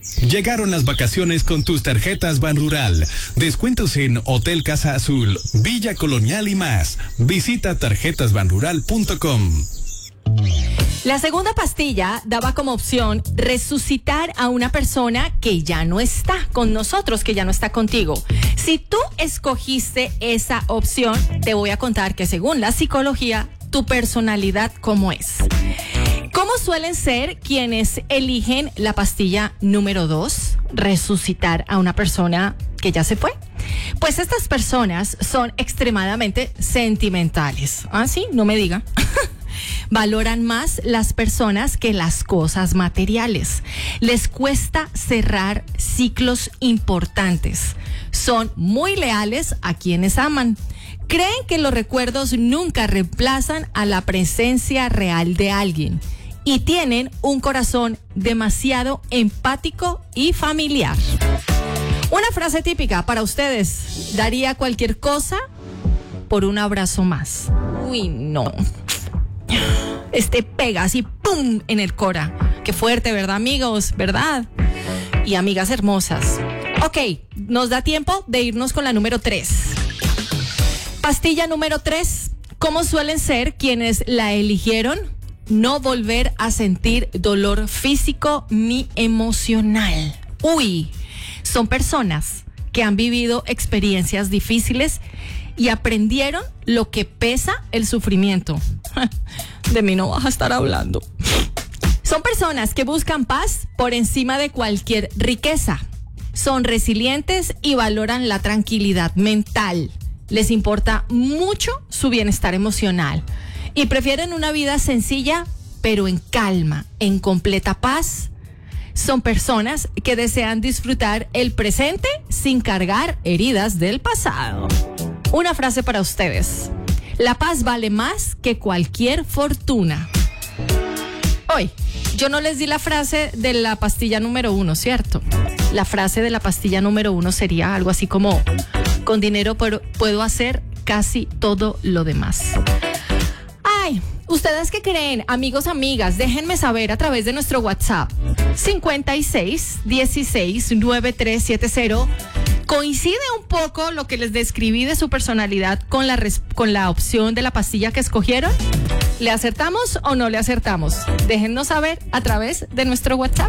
Llegaron las vacaciones con tus tarjetas Banrural. Descuentos en Hotel Casa Azul, Villa Colonial y más. Visita tarjetasbanrural.com. La segunda pastilla daba como opción resucitar a una persona que ya no está con nosotros, que ya no está contigo. Si tú escogiste esa opción, te voy a contar que según la psicología, tu personalidad cómo es. ¿Cómo suelen ser quienes eligen la pastilla número 2, resucitar a una persona que ya se fue? Pues estas personas son extremadamente sentimentales. ¿Ah, sí? No me diga. Valoran más las personas que las cosas materiales. Les cuesta cerrar ciclos importantes. Son muy leales a quienes aman. Creen que los recuerdos nunca reemplazan a la presencia real de alguien. Y tienen un corazón demasiado empático y familiar. Una frase típica para ustedes: daría cualquier cosa por un abrazo más. Uy, no. Pega así, ¡pum!, en el cora. Qué fuerte, ¿verdad, amigos? ¿Verdad? Y amigas hermosas. Ok, nos da tiempo de irnos con la número 3. Pastilla número 3. ¿Cómo suelen ser quienes la eligieron? No volver a sentir dolor físico ni emocional. Uy, son personas que han vivido experiencias difíciles y aprendieron lo que pesa el sufrimiento. De mí no vas a estar hablando. Son personas que buscan paz por encima de cualquier riqueza. Son resilientes y valoran la tranquilidad mental. Les importa mucho su bienestar emocional y prefieren una vida sencilla, pero en calma, en completa paz. Son personas que desean disfrutar el presente sin cargar heridas del pasado. Una frase para ustedes: la paz vale más que cualquier fortuna. Hoy, yo no les di la frase de la pastilla número 1, ¿cierto? La frase de la pastilla número 1 sería algo así como: con dinero puedo hacer casi todo lo demás. Ay, ¿ustedes qué creen? Amigos, amigas, déjenme saber a través de nuestro WhatsApp 56 16 9370. ¿Coincide un poco lo que les describí de su personalidad con la opción de la pastilla que escogieron? ¿Le acertamos o no le acertamos? Déjennos saber a través de nuestro WhatsApp.